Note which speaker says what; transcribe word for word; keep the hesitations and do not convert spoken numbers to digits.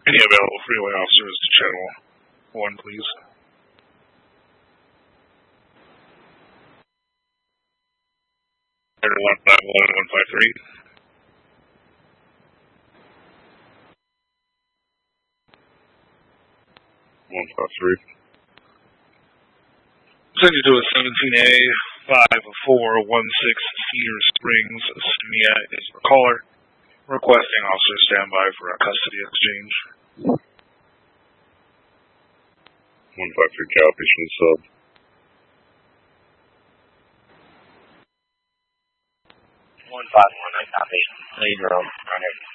Speaker 1: Any available freeway officers to channel one, please. one five one, one five three.
Speaker 2: one five three.
Speaker 1: Send you to a seventeen A five four one six Cedar Springs. Sumia is the caller. Requesting officer standby for a custody exchange.
Speaker 2: one five three copy from the sub.
Speaker 3: one five one, I copy. Lead room, running.